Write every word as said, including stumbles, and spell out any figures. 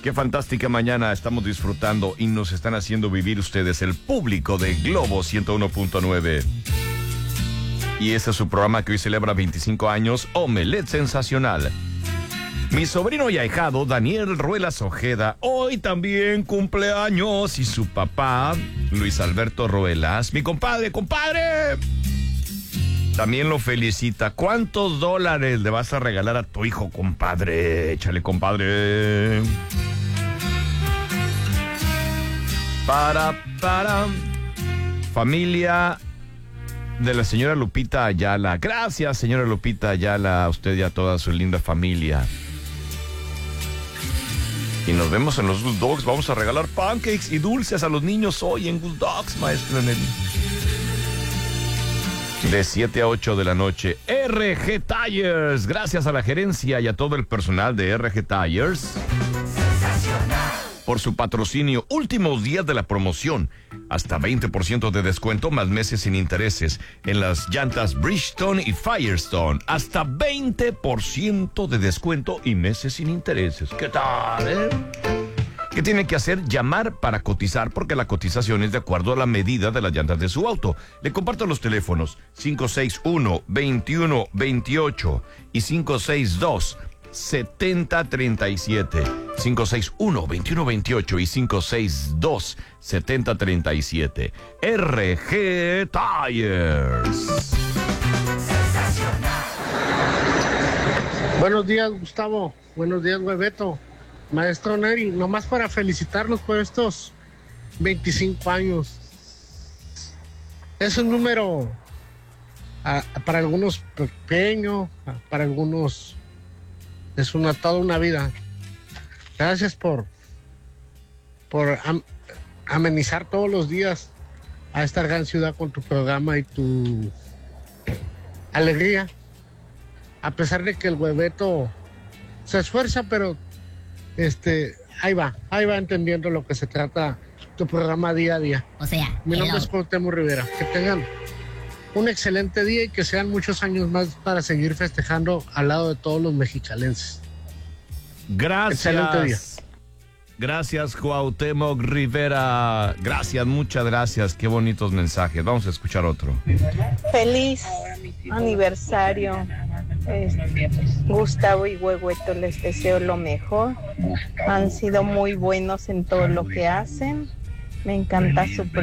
Qué fantástica mañana estamos disfrutando y nos están haciendo vivir ustedes, el público de Globo ciento uno punto nueve. Y este es su programa que hoy celebra veinticinco años, Omelette Sensacional. Mi sobrino y ahijado, Daniel Ruelas Ojeda, hoy también cumpleaños, y su papá, Luis Alberto Ruelas, mi compadre, compadre, también lo felicita. ¿Cuántos dólares le vas a regalar a tu hijo, compadre? Échale, compadre. Para, para, familia de la señora Lupita Ayala. Gracias, señora Lupita Ayala, a usted y a toda su linda familia. Y nos vemos en los Good Dogs. Vamos a regalar pancakes y dulces a los niños hoy en Good Dogs, maestro Nelly. De siete a ocho de la noche. R G Tires. Gracias a la gerencia y a todo el personal de R G Tires por su patrocinio. Últimos días de la promoción. Hasta veinte por ciento de descuento más meses sin intereses en las llantas Bridgestone y Firestone. Hasta veinte por ciento de descuento y meses sin intereses. ¿Qué tal, eh? ¿Qué tiene que hacer? Llamar para cotizar, porque la cotización es de acuerdo a la medida de las llantas de su auto. Le comparto los teléfonos cinco seis uno, veintiuno veintiocho y cinco seis dos, setenta treinta y siete. cinco seis uno, veintiuno veintiocho y cinco seis dos, setenta treinta y siete. R G Tires. Buenos días, Gustavo. Buenos días, Bebeto. Maestro Neri, nomás para felicitarlos por estos veinticinco años. Es un número a, para algunos pequeño, a, para algunos es una toda una vida. Gracias por por am, amenizar todos los días a esta gran ciudad con tu programa y tu alegría. A pesar de que el Bebeto se esfuerza, pero Este, ahí va, ahí va entendiendo lo que se trata tu programa día a día. O sea, mi nombre es Cuauhtémoc Rivera. Que tengan un excelente día y que sean muchos años más para seguir festejando al lado de todos los mexicalenses. Gracias. Excelente día. Gracias, Cuauhtémoc Rivera. Gracias, muchas gracias. Qué bonitos mensajes. Vamos a escuchar otro. Feliz aniversario. Eh, Gustavo y Huehueto, les deseo lo mejor. Han sido muy buenos en todo lo que hacen. Me encanta su